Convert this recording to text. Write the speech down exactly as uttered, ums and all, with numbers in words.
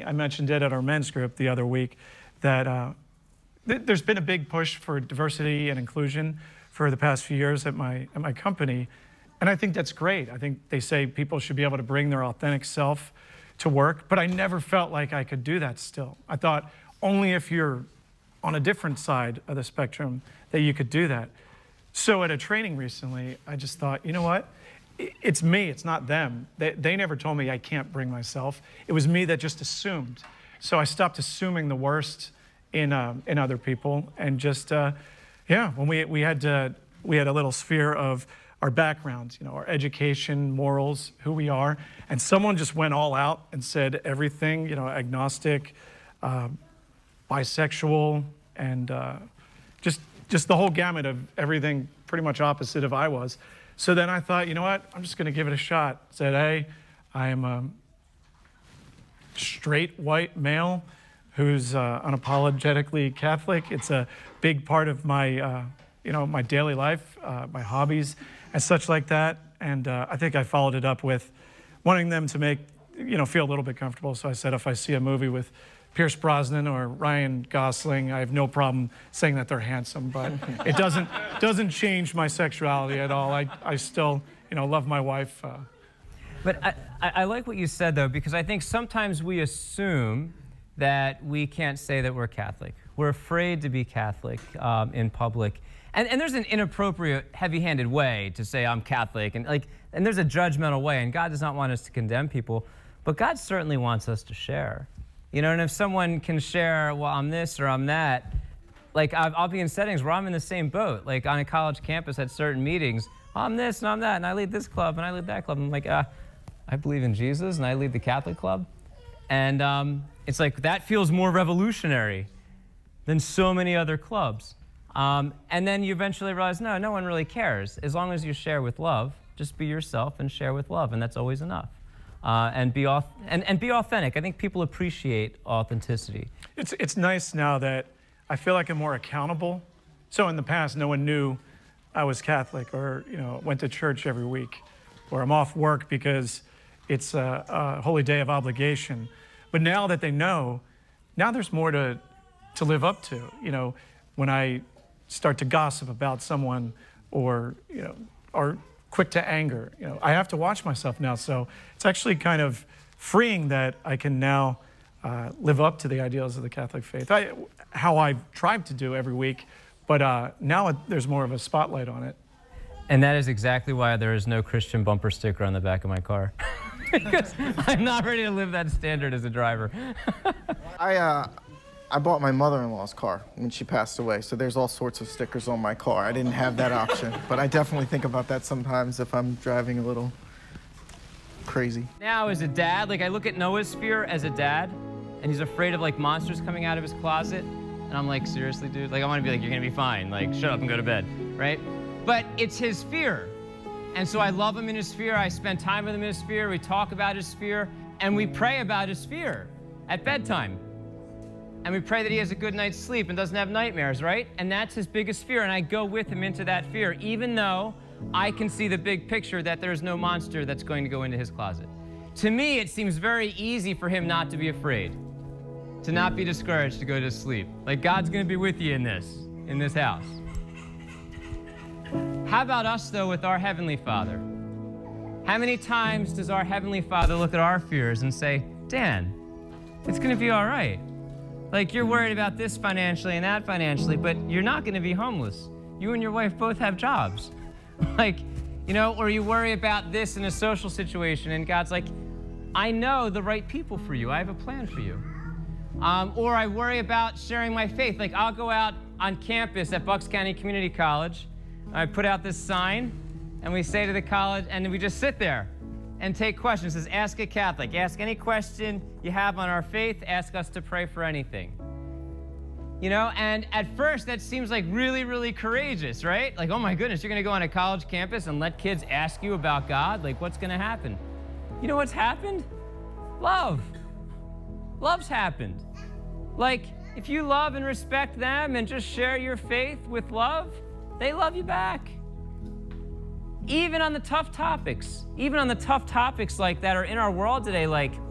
I mentioned it at our men's group the other week, that uh, th there's been a big push for diversity and inclusion for the past few years at my, at my company. And I think that's great. I think they say people should be able to bring their authentic self to work, but I never felt like I could do that still. I thought only if you're on a different side of the spectrum that you could do that. So at a training recently, I just thought, you know what? It's me, it's not them. They, they never told me I can't bring myself. It was me that just assumed. So I stopped assuming the worst in, uh, in other people, and just, uh, yeah, when we, we, had to, we had a little sphere of our background, you know, our education, morals, who we are, and someone just went all out and said everything, you know, agnostic, uh, bisexual, and uh, just, just the whole gamut of everything pretty much opposite of I was. So then I thought, you know what, I'm just gonna give it a shot. Said, hey, I am a straight white male who's uh, unapologetically Catholic. It's a big part of my, uh, you know, my daily life, uh, my hobbies, and such like that. And uh, I think I followed it up with wanting them to make, you know, feel a little bit comfortable. So I said, if I see a movie with Pierce Brosnan or Ryan Gosling, I have no problem saying that they're handsome, but it doesn't doesn't change my sexuality at all. I, I still, you know, love my wife. Uh, but I, I like what you said, though, because I think sometimes we assume that we can't say that we're Catholic. We're afraid to be Catholic um, in public. And, and there's an inappropriate, heavy-handed way to say I'm Catholic, and like, and there's a judgmental way, and God does not want us to condemn people, but God certainly wants us to share. You know, and if someone can share, well, I'm this or I'm that, like I'll, I'll be in settings where I'm in the same boat. Like on a college campus at certain meetings, oh, I'm this and I'm that, and I lead this club and I lead that club. I'm like, uh, I believe in Jesus and I lead the Catholic club. And um, it's like, that feels more revolutionary than so many other clubs. Um, and then you eventually realize, no, no one really cares. As long as you share with love, just be yourself and share with love, and that's always enough. Uh, and, be auth and, and be authentic. I think people appreciate authenticity. It's, it's nice now that I feel like I'm more accountable. So in the past, no one knew I was Catholic, or you know, went to church every week, or I'm off work because it's a, a holy day of obligation. But now that they know, now there's more to, to live up to. You know, when I start to gossip about someone, or you know, or quick to anger. You know, I have to watch myself now, so it's actually kind of freeing that I can now uh, live up to the ideals of the Catholic faith. I, how I've tried to do every week, but uh, now it, there's more of a spotlight on it. And that is exactly why there is no Christian bumper sticker on the back of my car. Because I'm not ready to live that standard as a driver. I, uh, I bought my mother-in-law's car when she passed away, so there's all sorts of stickers on my car. I didn't have that option, but I definitely think about that sometimes if I'm driving a little crazy. Now, as a dad, like I look at Noah's fear as a dad, and he's afraid of like monsters coming out of his closet, and I'm like, seriously, dude? Like I want to be like, you're gonna be fine. Like, shut up and go to bed, right? But it's his fear, and so I love him in his fear. I spend time with him in his fear. We talk about his fear, and we pray about his fear at bedtime. And we pray that he has a good night's sleep and doesn't have nightmares, right? And that's his biggest fear, and I go with him into that fear, even though I can see the big picture that there's no monster that's going to go into his closet. To me, it seems very easy for him not to be afraid, to not be discouraged, to go to sleep. Like, God's gonna be with you in this, in this house. How about us, though, with our Heavenly Father? How many times does our Heavenly Father look at our fears and say, Dan, it's gonna be all right. Like, you're worried about this financially and that financially, but you're not gonna be homeless. You and your wife both have jobs. Like, you know, or you worry about this in a social situation, and God's like, I know the right people for you. I have a plan for you. Um, or I worry about sharing my faith. Like, I'll go out on campus at Bucks County Community College. I put out this sign, and we say to the college, and we just sit there and take questions. It says, ask a Catholic. Ask any question you have on our faith. Ask us to pray for anything. You know, and at first that seems like really, really courageous, right? Like, oh my goodness, you're gonna go on a college campus and let kids ask you about God? Like, what's gonna happen? You know what's happened? Love. Love's happened. Like, if you love and respect them and just share your faith with love, they love you back. Even on the tough topics, even on the tough topics like that are in our world today, like